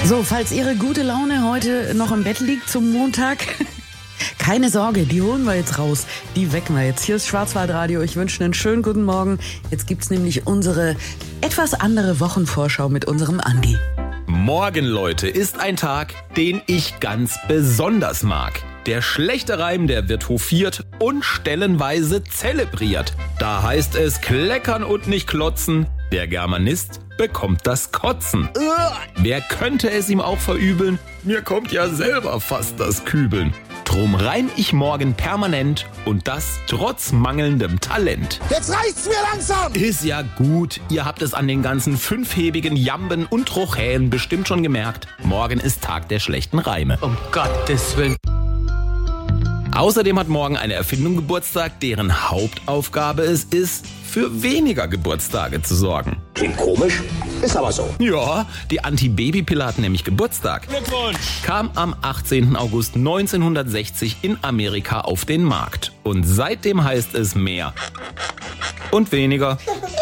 So, falls Ihre gute Laune heute noch im Bett liegt zum Montag, keine Sorge, die holen wir jetzt raus, die wecken wir jetzt. Hier ist Schwarzwaldradio, ich wünsche einen schönen guten Morgen. Jetzt gibt's nämlich unsere etwas andere Wochenvorschau mit unserem Andi. Morgen, Leute, ist ein Tag, den ich ganz besonders mag. Der schlechte Reim, der wird hofiert und stellenweise zelebriert. Da heißt es kleckern und nicht klotzen. Der Germanist bekommt das Kotzen. Wer könnte es ihm auch verübeln? Mir kommt ja selber fast das Kübeln. Drum reim ich morgen permanent und das trotz mangelndem Talent. Jetzt reicht's mir langsam! Ist ja gut, ihr habt es an den ganzen fünfhebigen Jamben und Trochäen bestimmt schon gemerkt. Morgen ist Tag der schlechten Reime. Um Gottes Willen. Außerdem hat morgen eine Erfindung Geburtstag, deren Hauptaufgabe es ist, für weniger Geburtstage zu sorgen. Klingt komisch, ist aber so. Ja, die Anti-Baby-Pille hat nämlich Geburtstag. Glückwunsch! Kam am 18. August 1960 in Amerika auf den Markt. Und seitdem heißt es mehr und weniger.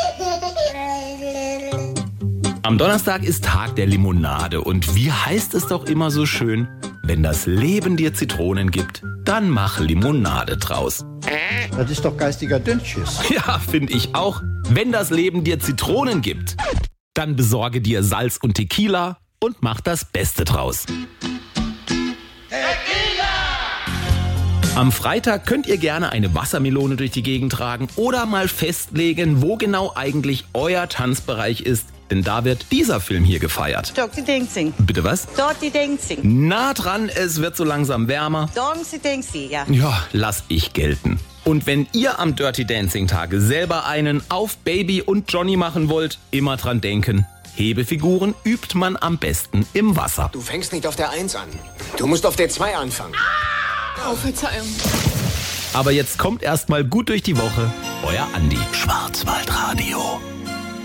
Am Donnerstag ist Tag der Limonade. Und wie heißt es doch immer so schön? Wenn das Leben dir Zitronen gibt, dann mach Limonade draus. Das ist doch geistiger Dünnschiss. Ja, finde ich auch. Wenn das Leben dir Zitronen gibt, dann besorge dir Salz und Tequila und mach das Beste draus. Am Freitag könnt ihr gerne eine Wassermelone durch die Gegend tragen oder mal festlegen, wo genau eigentlich euer Tanzbereich ist. Denn da wird dieser Film hier gefeiert. Dirty Dancing. Bitte was? Dirty Dancing. Na dran, es wird so langsam wärmer. Dirty Dancing, ja. Ja, lass ich gelten. Und wenn ihr am Dirty Dancing Tage selber einen auf Baby und Johnny machen wollt, immer dran denken. Hebefiguren übt man am besten im Wasser. Du fängst nicht auf der 1 an. Du musst auf der 2 anfangen. Oh, Verzeihung. Aber jetzt kommt erst mal gut durch die Woche. Euer Andi. Schwarzwaldradio.